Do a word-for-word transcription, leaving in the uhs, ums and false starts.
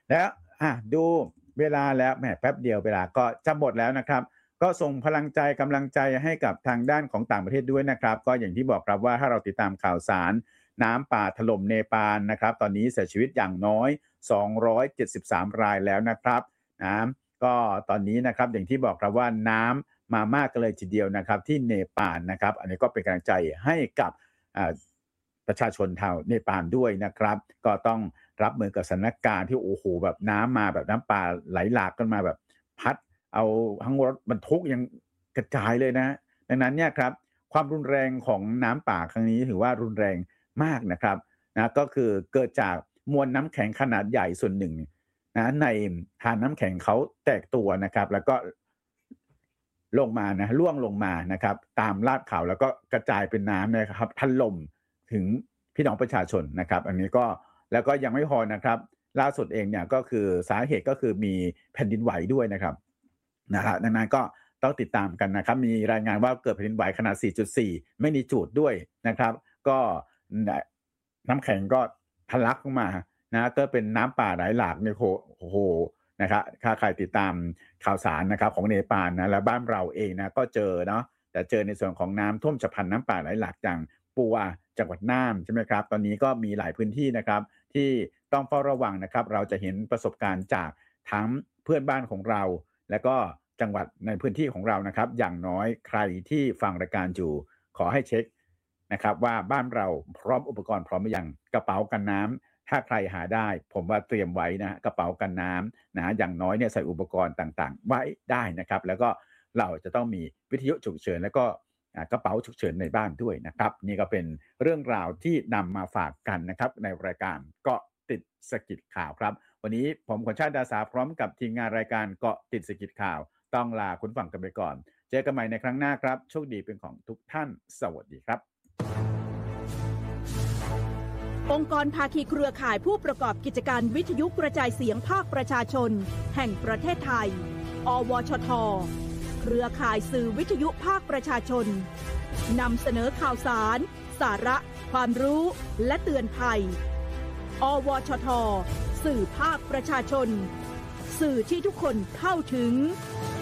แล้วอ่ะดูเวลาแล้วแหมแป๊บเดียวเวลาก็จะหมดแล้วนะครับก็ส่งพลังใจกำลังใจให้กับทางด้านของต่างประเทศด้วยนะครับก็อย่างที่บอกครับว่าถ้าเราติดตามข่าวสารน้ำป่าถล่มเนปาลนะครับตอนนี้เสียชีวิตอย่างน้อยสองร้อยเจ็ดสิบสามรายแล้วนะครับนะก็ตอนนี้นะครับอย่างที่บอกครับว่าน้ำมามากกันเลยทีเดียวนะครับที่เนปาลนะครับอันนี้ก็เป็นกำลังใจให้กับประชาชนชาวเนปาลด้วยนะครับก็ต้องรับมือกับสถานการณ์ที่โอ้โหแบบน้ำมาแบบน้ำป่าไหลหลากกันมาแบบพัดเอาทั้งรถบรรทุกยังกระจายเลยนะดังนั้นเนี่ยครับความรุนแรงของน้ำป่าครั้งนี้ถือว่ารุนแรงมากนะครับนะก็คือเกิดจากมวลน้ำแข็งขนาดใหญ่ส่วนหนึ่งนะในทานน้ำแข็งเขาแตกตัวนะครับแล้วก็ลงมานะล่วงลงมานะครับตามลาดเขาแล้วก็กระจายเป็นน้ำนะครับถล่มถึงพี่น้องประชาชนนะครับอันนี้ก็แล้วก็ยังไม่พอนะครับล่าสุดเองเนี่ยก็คือสาเหตุก็คือมีแผ่นดินไหวด้วยนะครับนะฮะดังนั้นก็ต้องติดตามกันนะครับมีรายงานว่าเกิดแผ่นดินไหวขนาด สี่จุดสี่ ไม่มีจูดด้วยนะครับก็น้ำแข็งก็ทะลักลงมานะก็เป็นน้ำป่าไหลหลากเนี่ยโอ้โหนะครับถ้าใครติดตามข่าวสารนะครับของเนปาลนะและบ้านเราเองนะก็เจอเนาะแต่เจอในส่วนของน้ำท่วมฉับพลันน้ำป่าไหลหลากอย่างปัวจังหวัดน่านใช่ไหมครับตอนนี้ก็มีหลายพื้นที่นะครับที่ต้องเฝ้าระวังนะครับเราจะเห็นประสบการณ์จากทั้งเพื่อนบ้านของเราและก็จังหวัดในพื้นที่ของเรานะครับอย่างน้อยใครที่ฟังรายการอยู่ขอให้เช็คนะครับว่าบ้านเราพร้อมอุปกรณ์พร้อมหรือยังกระเป๋ากันน้ำถ้าใครหาได้ผมว่าเตรียมไว้นะกระเป๋ากันน้ำนะอย่างน้อยเนี่ยใส่อุปกรณ์ต่างๆไว้ได้นะครับแล้วก็เราจะต้องมีวิทยุฉุกเฉินแล้วก็กระเป๋าฉุกเฉินในบ้านด้วยนะครับนี่ก็เป็นเรื่องราวที่นำมาฝากกันนะครับในรายการเกาะติดสะกิดข่าวครับวันนี้ผมขวัญชาติดาสาพร้อมกับทีมงานรายการเกาะติดสะกิดข่าวต้องลาคุณฟังกันไปก่อนเจอกันใหม่ในครั้งหน้าครับโชคดีเป็นของทุกท่านสวัสดีครับองค์กรภาคีเครือข่ายผู้ประกอบกิจการวิทยุกระจายเสียงภาคประชาชนแห่งประเทศไทยอวชทเครือข่ายสื่อวิทยุภาคประชาชนนำเสนอข่าวสารสาระความรู้และเตือนภัยอวชทสื่อภาคประชาชนสื่อที่ทุกคนเข้าถึง